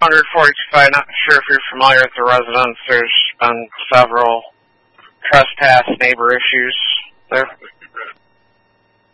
145, not sure if you're familiar with the residence. There's been several trespass neighbor issues. They're